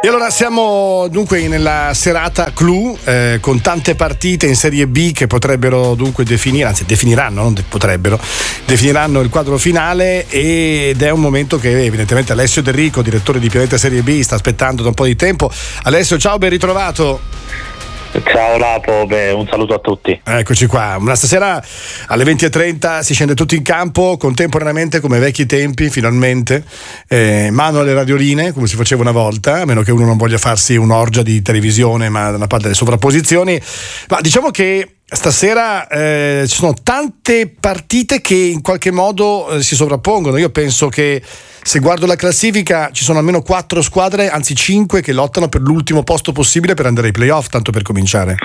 E allora siamo dunque nella serata clou con tante partite in Serie B che potrebbero dunque definiranno il quadro finale, ed è un momento che evidentemente Alessio De Rico, direttore di Pianeta Serie B, sta aspettando da un po' di tempo. Alessio, ciao, ben ritrovato. Ciao Lapo, un saluto a tutti. Eccoci qua. Una stasera alle 20:30 si scende tutti in campo contemporaneamente come vecchi tempi, finalmente, mano alle radioline come si faceva una volta, a meno che uno non voglia farsi un'orgia di televisione, ma da una parte delle sovrapposizioni. Ma diciamo che stasera ci sono tante partite che in qualche modo si sovrappongono. Io penso che, se guardo la classifica, ci sono almeno 4 squadre, anzi 5, che lottano per l'ultimo posto possibile per andare ai playoff, tanto per cominciare.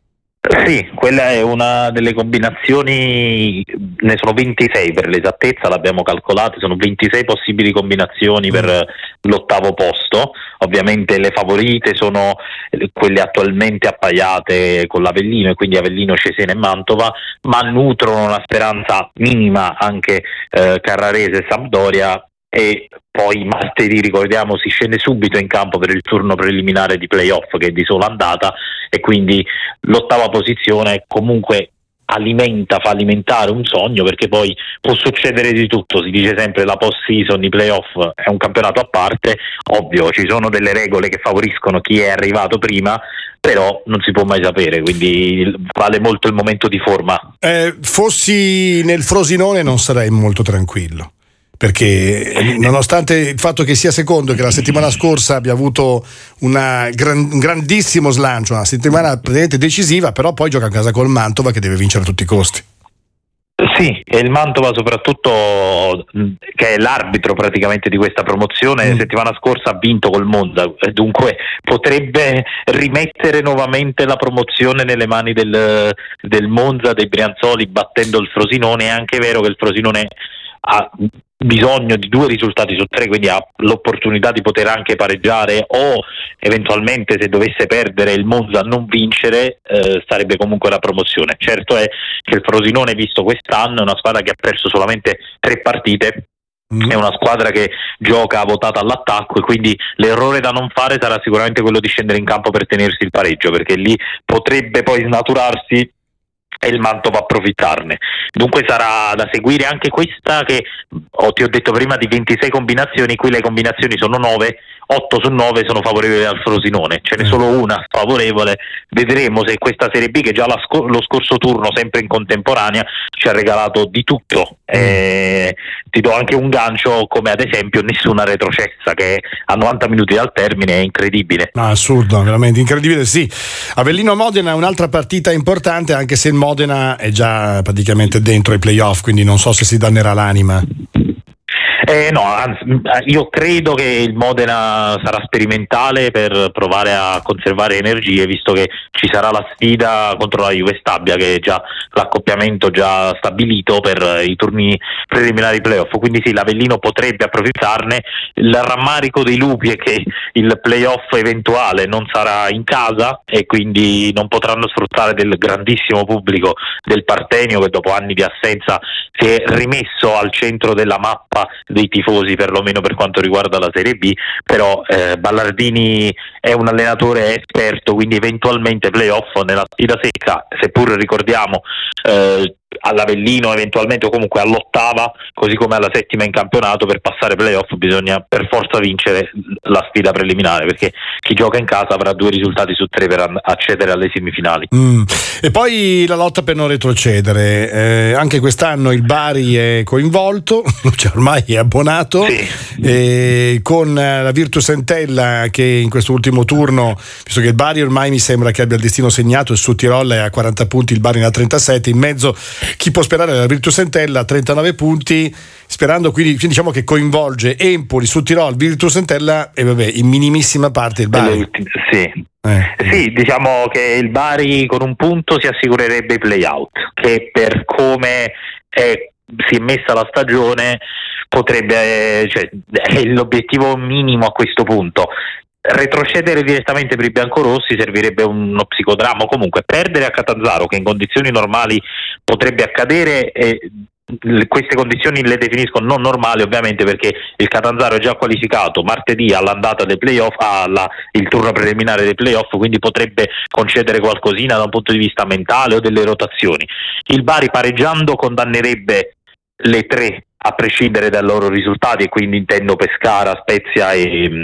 Sì, quella è una delle combinazioni, ne sono 26 per l'esattezza, l'abbiamo calcolato, sono 26 possibili combinazioni per l'ottavo posto. Ovviamente le favorite sono quelle attualmente appaiate con l'Avellino, e quindi Avellino, Cesena e Mantova, ma nutrono una speranza minima anche Carrarese e Sampdoria. E poi martedì, ricordiamo, si scende subito in campo per il turno preliminare di playoff, che è di sola andata, e quindi l'ottava posizione comunque fa alimentare un sogno, perché poi può succedere di tutto. Si dice sempre la post season, i playoff è un campionato a parte, ovvio ci sono delle regole che favoriscono chi è arrivato prima, però non si può mai sapere, quindi vale molto il momento di forma. Fossi nel Frosinone non sarei molto tranquillo, perché nonostante il fatto che sia secondo, che la settimana scorsa abbia avuto un grandissimo slancio, una settimana praticamente decisiva, però poi gioca a casa col Mantova, che deve vincere a tutti i costi. Sì, e il Mantova soprattutto, che è l'arbitro praticamente di questa promozione, settimana scorsa ha vinto col Monza, dunque potrebbe rimettere nuovamente la promozione nelle mani del Monza, dei Brianzoli, battendo il Frosinone. È anche vero che il Frosinone ha bisogno di 2 risultati su 3, quindi ha l'opportunità di poter anche pareggiare, o eventualmente, se dovesse perdere il Monza, non vincere, sarebbe comunque la promozione. Certo è che il Frosinone, visto quest'anno, è una squadra che ha perso solamente 3 partite, è una squadra che gioca votata all'attacco, e quindi l'errore da non fare sarà sicuramente quello di scendere in campo per tenersi il pareggio, perché lì potrebbe poi snaturarsi e il Mantova approfittarne. Dunque sarà da seguire anche questa, che ti ho detto prima, di 26 combinazioni, qui le combinazioni sono 9, 8 su 9 sono favorevoli al Frosinone, ce n'è solo una favorevole. Vedremo se questa Serie B, che già lo scorso turno, sempre in contemporanea, ci ha regalato di tutto. Ti do anche un gancio, come ad esempio nessuna retrocessa, che a 90 minuti dal termine è incredibile. Assurdo, veramente incredibile, sì. Avellino-Modena è un'altra partita importante, anche se il Modena è già praticamente dentro i playoff, quindi non so se si dannerà l'anima. No, anzi, io credo che il Modena sarà sperimentale per provare a conservare energie, visto che ci sarà la sfida contro la Juve Stabia, che è già l'accoppiamento già stabilito per i turni preliminari playoff. Quindi sì, l'Avellino potrebbe approfittarne. Il rammarico dei lupi è che il playoff eventuale non sarà in casa, e quindi non potranno sfruttare del grandissimo pubblico del Partenio, che dopo anni di assenza si è rimesso al centro della mappa dei tifosi, perlomeno per quanto riguarda la Serie B. Però Ballardini è un allenatore esperto, quindi eventualmente playoff nella sfida secca, seppur ricordiamo all'Avellino eventualmente, o comunque all'ottava, così come alla settima in campionato, per passare playoff bisogna per forza vincere la sfida preliminare, perché chi gioca in casa avrà 2 risultati su 3 per accedere alle semifinali. E poi la lotta per non retrocedere, anche quest'anno il Bari è coinvolto, cioè ormai è abbonato, sì. Con la Virtus Entella, che in questo ultimo turno, visto che il Bari ormai mi sembra che abbia il destino segnato, il Sud-Tirol è a 40 punti, il Bari ne ha 37, in mezzo chi può sperare la Virtus Entella a 39 punti, sperando quindi diciamo che coinvolge Empoli, Sud-Tirol, Virtus Entella e vabbè, in minimissima parte il Bari. Sì, diciamo che il Bari con un punto si assicurerebbe i play-out, che per come si è messa la stagione potrebbe, è l'obiettivo minimo a questo punto. Retrocedere direttamente per i biancorossi servirebbe uno psicodramma, o comunque perdere a Catanzaro, che in condizioni normali potrebbe accadere, queste condizioni le definisco non normali, ovviamente, perché il Catanzaro è già qualificato martedì all'andata dei playoff, il turno preliminare dei playoff, quindi potrebbe concedere qualcosina da un punto di vista mentale o delle rotazioni. Il Bari pareggiando condannerebbe le tre a prescindere dai loro risultati, e quindi intendo Pescara, Spezia e